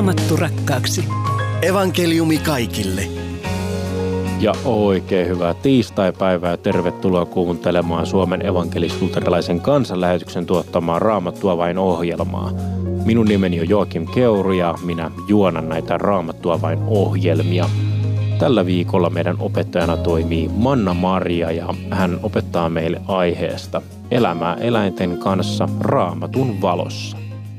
Raamattu rakkaaksi. Evankeliumi kaikille. Ja oikein hyvää tiistaipäivää. Tervetuloa kuuntelemaan Suomen evankelis-luterilaisen kansanlähetyksen tuottamaa Raamattua vain -ohjelmaa. Minun nimeni on Joakim Keuru ja minä juonan näitä Raamattua vain -ohjelmia. Tällä viikolla meidän opettajana toimii Manna Maria ja hän opettaa meille aiheesta elämää eläinten kanssa Raamatun valossa.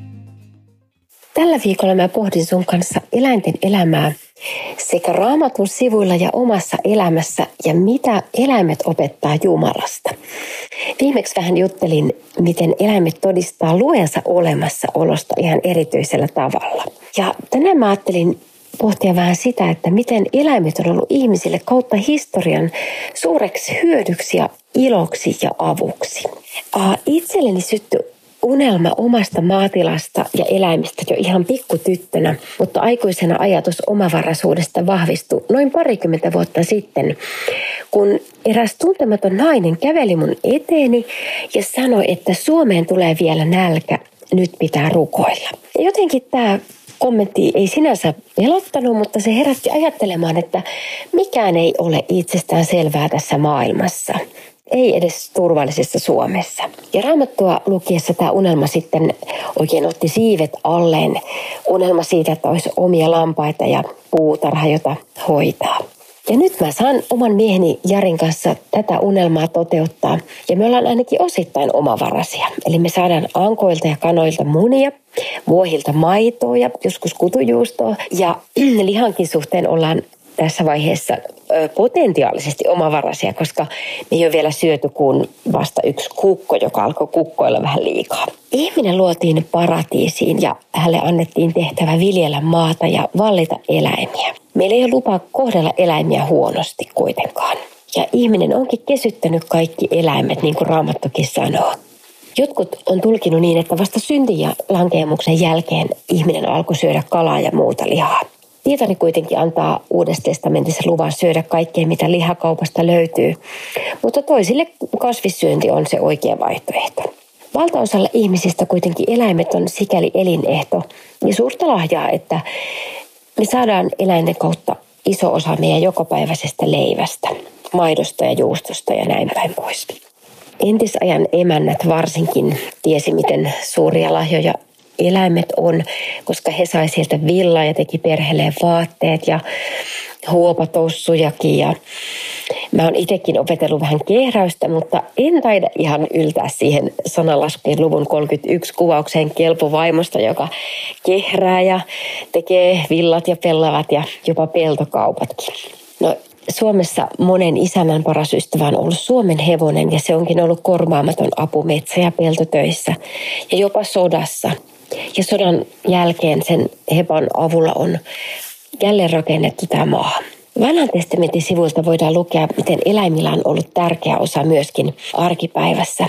Tällä viikolla mä pohdin sun kanssa eläinten elämää sekä Raamatun sivuilla ja omassa elämässä ja mitä eläimet opettaa Jumalasta. Viimeksi vähän juttelin, miten eläimet todistaa luojansa olemassaolosta ihan erityisellä tavalla. Ja tänään mä ajattelin pohtia vähän sitä, että miten eläimet on ollut ihmisille kautta historian suureksi hyödyksi ja iloksi ja avuksi. Itselleni syttyi unelma omasta maatilasta ja eläimistä jo ihan pikkutyttönä, mutta aikuisena ajatus omavaraisuudesta vahvistui noin 20 vuotta sitten, kun eräs tuntematon nainen käveli mun eteeni ja sanoi, että Suomeen tulee vielä nälkä, nyt pitää rukoilla. Ja jotenkin tämä kommentti ei sinänsä pelottanut, mutta se herätti ajattelemaan, että mikään ei ole itsestään selvää tässä maailmassa. Ei edes turvallisessa Suomessa. Ja Raamattua lukiessa tämä unelma sitten oikein otti siivet alleen. Unelma siitä, että olisi omia lampaita ja puutarha, jota hoitaa. Ja nyt mä saan oman mieheni Jarin kanssa tätä unelmaa toteuttaa. Ja me ollaan ainakin osittain omavaraisia. Eli me saadaan ankoilta ja kanoilta munia, vuohilta maitoa ja joskus kutujuustoa. Ja lihankin suhteen ollaan tässä vaiheessa potentiaalisesti omavaraisia, koska me ei ole vielä syöty kuin vasta yksi kukko, joka alkoi kukkoilla vähän liikaa. Ihminen luotiin paratiisiin ja hänelle annettiin tehtävä viljellä maata ja vallita eläimiä. Meillä ei ole lupa kohdella eläimiä huonosti kuitenkaan. Ja ihminen onkin kesyttänyt kaikki eläimet, niin kuin Raamattukin sanoo. Jotkut on tulkinut niin, että vasta syntin ja lankeemuksen jälkeen ihminen alkoi syödä kalaa ja muuta lihaa. Pietari kuitenkin antaa Uudessa testamentissa luvan syödä kaikkea, mitä lihakaupasta löytyy, mutta toisille kasvissyönti on se oikea vaihtoehto. Valtaosalla ihmisistä kuitenkin eläimet on sikäli elinehto ja suurta lahjaa, että me saadaan eläinten kautta iso osa meidän jokapäiväisestä leivästä, maidosta ja juustosta ja näin päin pois. Entisajan emännät varsinkin tiesi, miten suuria lahjoja eläimet on, koska he sai sieltä villaa ja teki perheelleen vaatteet ja huopatossujakin. Ja mä oon itsekin opetellut vähän kehräystä, mutta en taida ihan yltää siihen sananlaskujen luvun 31 kuvaukseen kelpovaimosta, joka kehrää ja tekee villat ja pellavat ja jopa peltokaupatkin. No, Suomessa monen isännän paras ystävä on ollut Suomen hevonen ja se onkin ollut korvaamaton apu metsä- ja peltotöissä ja jopa sodassa. Ja sodan jälkeen sen hevan avulla on jälleen rakennettu tämä maa. Vanhan testamentin sivuilta voidaan lukea, miten eläimillä on ollut tärkeä osa myöskin arkipäivässä.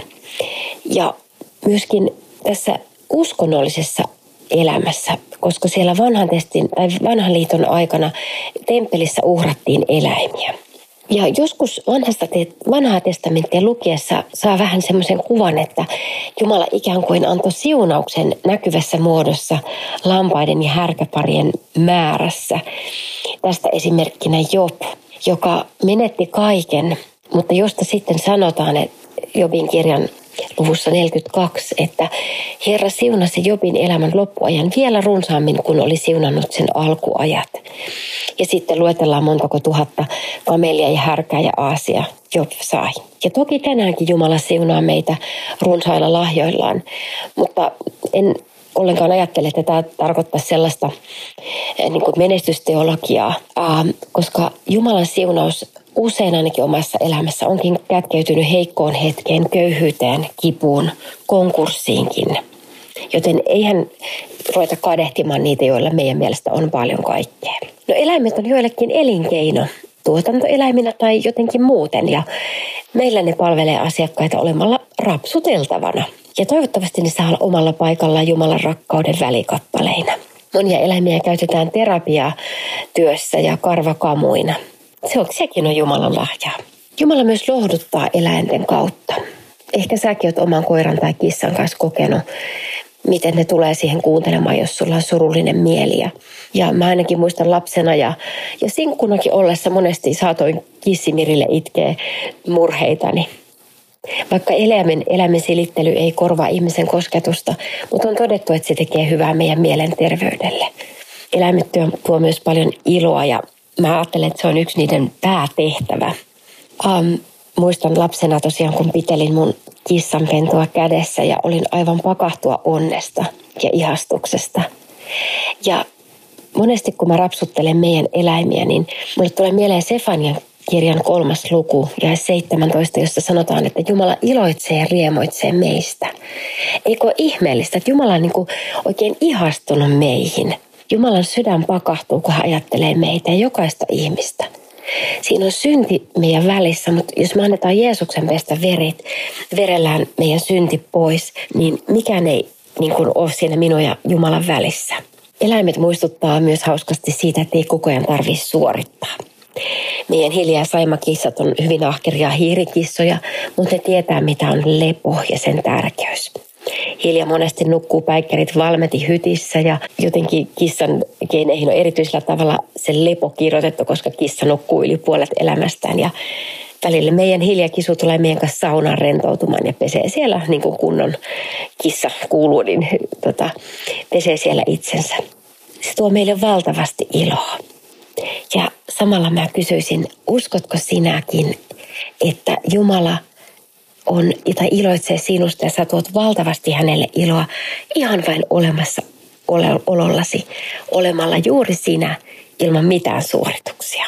Ja myöskin tässä uskonnollisessa elämässä, koska siellä vanhan liiton aikana temppelissä uhrattiin eläimiä. Ja joskus vanhaa testamenttia lukiessa saa vähän semmoisen kuvan, että Jumala ikään kuin antoi siunauksen näkyvässä muodossa lampaiden ja härkäparien määrässä. Tästä esimerkkinä Job, joka menetti kaiken, mutta josta sitten sanotaan, että Jobin kirjan luvussa 42, että Herra siunasi Jobin elämän loppuajan vielä runsaammin kuin oli siunannut sen alkuajat. Ja sitten luetellaan montako tuhatta kamelia ja härkää ja aasia Job sai. Ja toki tänäänkin Jumala siunaa meitä runsailla lahjoillaan, mutta en ollenkaan ajattele, että tämä tarkoittaa sellaista niin kuin menestysteologiaa, koska Jumalan siunaus usein ainakin omassa elämässä onkin kätkeytynyt heikkoon hetkeen, köyhyyteen, kipuun, konkurssiinkin. Joten eihän ruveta kadehtimaan niitä, joilla meidän mielestä on paljon kaikkea. No, eläimet on joillekin elinkeino, tuotantoeläiminä tai jotenkin muuten, ja meillä ne palvelee asiakkaita olemalla rapsuteltavana. Ja toivottavasti ne saa olla omalla paikallaan Jumalan rakkauden välikappaleina. Monia eläimiä käytetään terapiatyössä ja karvakamuina. Sekin on Jumalan lahjaa. Jumala myös lohduttaa eläinten kautta. Ehkä säkin oot oman koiran tai kissan kanssa kokenut, miten ne tulee siihen kuuntelemaan, jos sulla on surullinen mieli. Ja mä ainakin muistan lapsena ja sinkkunakin ollessa monesti saatoin Kissimirille itkeä murheitani. Vaikka eläimen silittely ei korvaa ihmisen kosketusta, mutta on todettu, että se tekee hyvää meidän mielenterveydelle. Eläimet tuo myös paljon iloa ja mä ajattelen, että se on yksi niiden päätehtävä. Muistan lapsena tosiaan, kun pitelin mun kissanpentua kädessä ja olin aivan pakahtua onnesta ja ihastuksesta. Ja monesti kun mä rapsuttelen meidän eläimiä, niin mulle tulee mieleen Sefanian kirjan 3. luku, jae 17, jossa sanotaan, että Jumala iloitsee ja riemoitsee meistä. Eikö ole ihmeellistä, että Jumala on niin kuin oikein ihastunut meihin. Jumalan sydän pakahtuu, kun hän ajattelee meitä ja jokaista ihmistä. Siinä on synti meidän välissä, mutta jos me annetaan Jeesuksen pestä verellään meidän synti pois, niin mikään ei niin kuin ole siinä minun ja Jumalan välissä. Eläimet muistuttaa myös hauskasti siitä, että ei koko ajan tarvitse suorittaa. Meidän Hilja ja Saima-kissat on hyvin ahkeria hiirikissoja, mutta ne tietää, mitä on lepo ja sen tärkeys. Hilja monesti nukkuu päikkärit valmeti hytissä ja jotenkin kissan geeneihin on erityisellä tavalla se lepo kirjoitettu, koska kissa nukkuu yli puolet elämästään. Ja välillä meidän Hilja-kisu tulee meidän kanssa saunaan rentoutumaan ja pesee siellä niin kuin kunnon kissa kuuluu, niin pesee siellä itsensä. Se tuo meille valtavasti iloa. Ja samalla mä kysyisin, uskotko sinäkin, että Jumala on, jota iloitsee sinusta ja sä tuot valtavasti hänelle iloa ihan vain olollasi, olemalla juuri sinä ilman mitään suorituksia.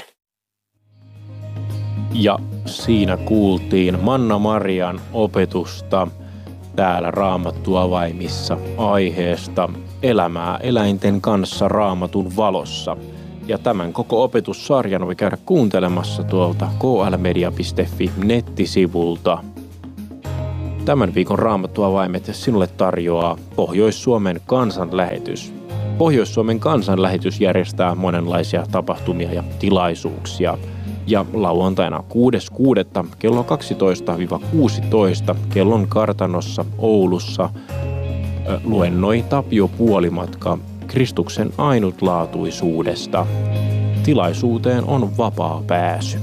Ja siinä kuultiin Manna-Marian opetusta täällä Raamattuavaimissa aiheesta elämää eläinten kanssa Raamatun valossa. Ja tämän koko opetussarjan voi käydä kuuntelemassa tuolta klmedia.fi nettisivulta. Tämän viikon Raamattuavaimet sinulle tarjoaa Pohjois-Suomen kansanlähetys. Pohjois-Suomen kansanlähetys järjestää monenlaisia tapahtumia ja tilaisuuksia. Ja lauantaina 6.6. kello 12-16 kellon kartanossa Oulussa luennoi Tapio Puolimatka Kristuksen ainutlaatuisuudesta. Tilaisuuteen on vapaa pääsy.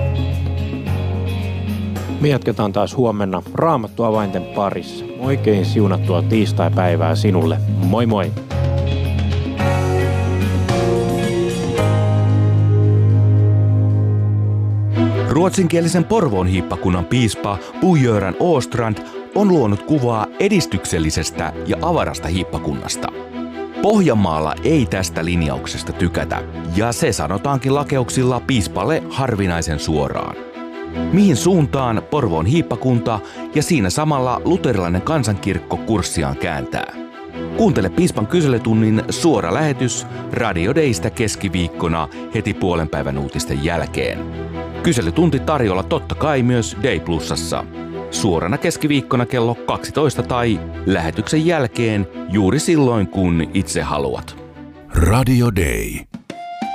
Me jatketaan taas huomenna Raamattuavainten parissa. Oikein siunattua tiistaipäivää sinulle. Moi moi! Ruotsinkielisen Porvoon hiippakunnan piispa Bo-Göran Åstrand on luonut kuvaa edistyksellisestä ja avarasta hiippakunnasta. Pohjanmaalla ei tästä linjauksesta tykätä, ja se sanotaankin lakeuksilla piispalle harvinaisen suoraan. Mihin suuntaan Porvoon hiippakunta ja siinä samalla luterilainen kansankirkko kurssiaan kääntää? Kuuntele piispan kyselytunnin suora lähetys Radio Daystä keskiviikkona heti puolenpäivän uutisten jälkeen. Kyselytunti tarjolla totta kai myös Day Plusassa. Suorana keskiviikkona kello 12 tai lähetyksen jälkeen juuri silloin kun itse haluat. Radio Day.